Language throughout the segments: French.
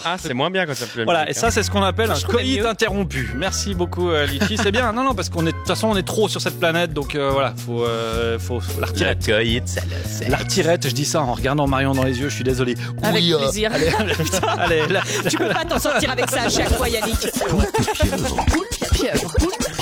Ah, c'est moins bien quand ça plus. Voilà, et ça c'est ce qu'on appelle un coït mieux. interrompu. Merci beaucoup Litchi, c'est bien. Non, parce qu'on est de toute façon on est trop sur cette planète, donc voilà, faut la retirer. La retirette, je dis ça en regardant Marion dans les yeux, je suis désolé. Avec plaisir. Allez, là. Tu peux pas t'en sortir avec ça à chaque fois, Yannick. Pieuvre.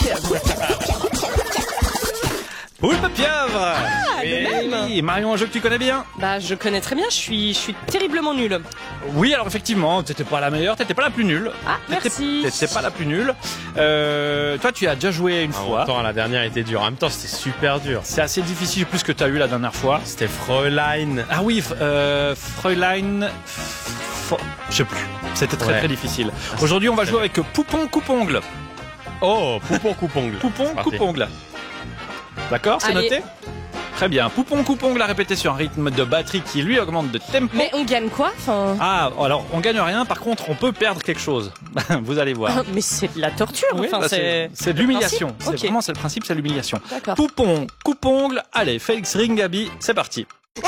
Poulpe pieuvre. le même. Oui, Marion, un jeu que tu connais bien. Bah, je connais très bien, je suis terriblement nulle. Oui, alors effectivement, t'étais pas la meilleure, t'étais pas la plus nulle. Ah, merci. T'étais pas la plus nulle. Toi, tu as déjà joué une En fois. même temps, la dernière était dure. En même temps, c'était super dur. C'est assez difficile plus que t'as eu la dernière fois. C'était Fräulein. Ah oui, Fräulein. Je sais plus. C'était très difficile. Aujourd'hui, on va jouer avec Poupon coupe-ongle. Oh, Poupon coupe-ongle. Poupon C'est parti. coupe-ongle. D'accord, c'est Allez. noté. Très bien. Poupon coupe-ongle à répéter sur un rythme de batterie qui lui augmente de tempo. Mais on gagne quoi Ah, alors on gagne rien. Par contre, on peut perdre quelque chose. Vous allez voir. Mais c'est de la torture. Oui, Enfin, bah, c'est de l'humiliation. le principe. C'est Ok. vraiment c'est le principe, c'est l'humiliation. D'accord. Poupon coupe-ongle. Allez, Félix Ringaby, c'est parti.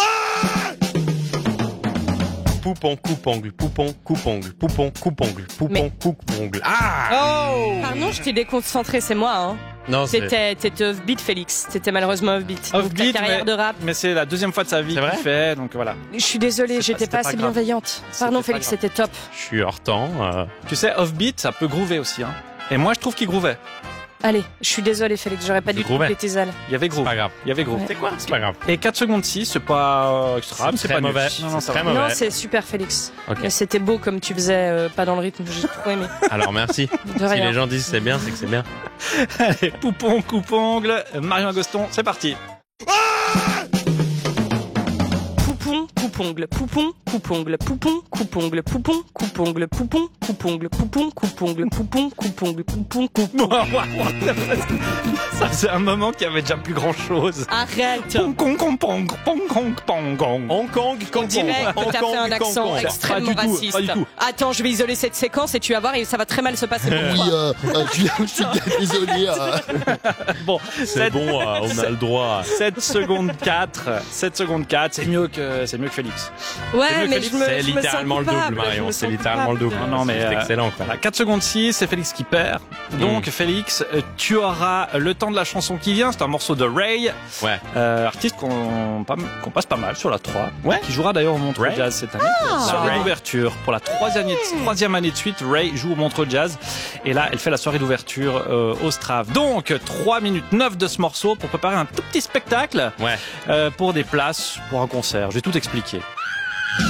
Poupon coupe-ongle. Poupon coupe-ongle. Poupon coupe-ongle. Poupon Mais- coupe-ongle. Ah! Oh. Pardon, je t'ai déconcentré, c'est moi. Hein. Non, c'est... T'étais off-beat, Félix. T'étais malheureusement off-beat. Donc, Off-beat, ta carrière de rap. mais c'est la deuxième fois de sa vie C'est qu'il vrai fait, donc voilà. Je suis désolée, C'est j'étais pas- pas c'était assez pas grave. bienveillante. C'était Pardon, pas Félix, grave. c'était top. Je suis hors temps. Tu sais, off-beat, ça peut groover aussi, hein. Et moi, je trouve qu'il groovait. Allez, je suis désolée, Félix, j'aurais pas Je dû trouvais. couper tes ailes. Il y avait C'est groove. pas grave. Il y avait groove. Ouais. C'est quoi? C'est pas grave. Et 4 secondes 6, c'est pas extra, mais c'est très pas mauvais. nul. Non, C'est ça très va. mauvais. Non, c'est super, Félix. Ok. Mais c'était beau comme tu faisais, pas dans le rythme, j'ai trop aimé. Alors, merci. De Si rien. les gens disent c'est bien, c'est que c'est bien. Allez, Poupon coupe-ongle, Marion Agoston, c'est parti. Poupon, coupe-ongle, poupon, coupe-ongle, poupon, coupe-ongle, poupon, coupe-ongle, poupon, coupe-ongle, poupon, coupe-ongle, poupon, coupe-ongle, poupon, coupe. Ça, c'est un moment qui avait déjà plus grand chose. Arrête. Pong, pong, pong, pong, pong, pong, pong, pong. Hong Kong, On dirait que t'as fait un accent extrêmement Pas du tout, raciste. pas du tout. Attends, je vais isoler cette séquence et tu vas voir, et ça va très mal se passer pour Oui, toi. je suis désolé. Bon, C'est bon, on a le droit. 7 secondes 4, 7 secondes 4, c'est mieux que Félix. Ouais, mieux mais que je me C'est je me littéralement sens le double, coupable, je Marion. me C'est sens littéralement le double. coupable. Non, mais, C'est excellent, quoi. Voilà, 4 secondes 6, c'est Félix qui perd. Donc Félix, tu auras le temps de la chanson qui vient, c'est un morceau de Ray, Ouais. artiste qu'on passe pas mal sur la 3, Ouais. qui jouera d'ailleurs au Montreux Ray. Jazz cette année. Soirée Ray. d'ouverture. Pour la troisième année de suite, Ray joue au Montreux Jazz. Et là, elle fait la soirée d'ouverture au Strave. Donc, 3 minutes 9 de ce morceau pour préparer un tout petit spectacle Ouais. pour des places, pour un concert. Je vais tout expliquer.